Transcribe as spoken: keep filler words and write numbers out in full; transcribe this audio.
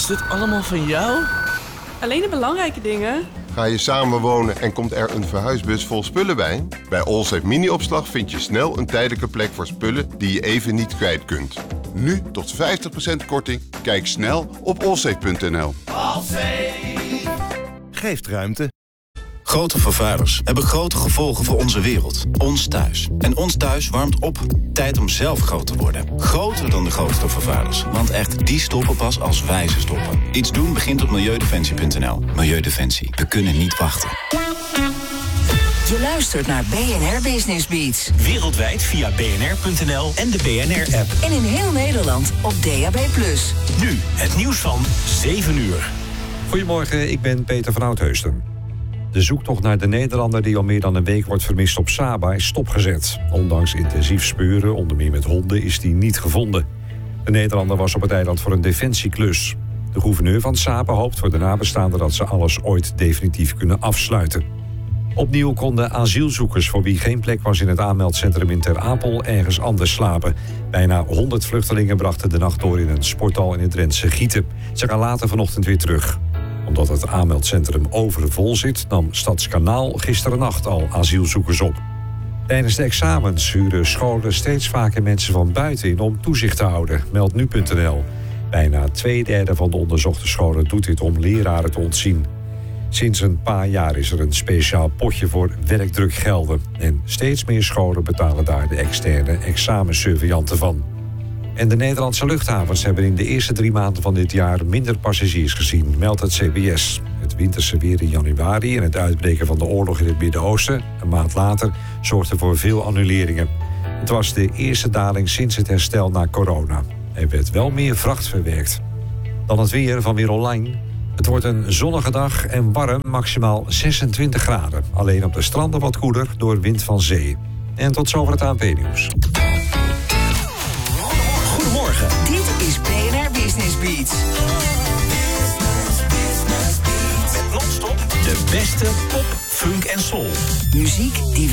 Is dit allemaal van jou? Alleen de belangrijke dingen. Ga je samen wonen en komt er een verhuisbus vol spullen bij? Bij Allsafe Mini-opslag vind je snel een tijdelijke plek voor spullen die je even niet kwijt kunt. Nu tot vijftig procent korting. Kijk snel op allsafe punt n l. Allsafe geeft ruimte. Grote vervuilers hebben grote gevolgen voor onze wereld. Ons thuis. En ons thuis warmt op. Tijd om zelf groot te worden. Groter dan de grootste vervuilers. Want echt, die stoppen pas als wij ze stoppen. Iets doen begint op milieudefensie punt n l. Milieudefensie. We kunnen niet wachten. Je luistert naar B N R Business Beats. Wereldwijd via b n r punt n l en de B N R-app. En in heel Nederland op D A B plus. Nu het nieuws van zeven uur. Goedemorgen, ik ben Peter van Oudheusden. De zoektocht naar de Nederlander die al meer dan een week wordt vermist op Saba is stopgezet. Ondanks intensief speuren, onder meer met honden, is die niet gevonden. De Nederlander was op het eiland voor een defensieklus. De gouverneur van Saba hoopt voor de nabestaanden dat ze alles ooit definitief kunnen afsluiten. Opnieuw konden asielzoekers voor wie geen plek was in het aanmeldcentrum in Ter Apel ergens anders slapen. Bijna honderd vluchtelingen brachten de nacht door in een sporthal in het Drentse Gieten. Ze gaan later vanochtend weer terug. Omdat het aanmeldcentrum overvol zit, nam Stadskanaal gisterennacht al asielzoekers op. Tijdens de examens huren scholen steeds vaker mensen van buiten in om toezicht te houden, meldt nu punt n l. Bijna twee derde van de onderzochte scholen doet dit om leraren te ontzien. Sinds een paar jaar is er een speciaal potje voor werkdrukgelden. En steeds meer scholen betalen daar de externe examensurveillanten van. En de Nederlandse luchthavens hebben in de eerste drie maanden van dit jaar minder passagiers gezien, meldt het C B S. Het winterse weer in januari en het uitbreken van de oorlog in het Midden-Oosten, een maand later, zorgden voor veel annuleringen. Het was de eerste daling sinds het herstel na corona. Er werd wel meer vracht verwerkt. Dan het weer van Weer Online. Het wordt een zonnige dag en warm, maximaal zesentwintig graden. Alleen op de stranden wat koeler door wind van zee. En tot zover het A N P-nieuws. Goedemorgen. Dit is B N R Business Beats. Met non-stop de beste pop, funk en soul. Muziek die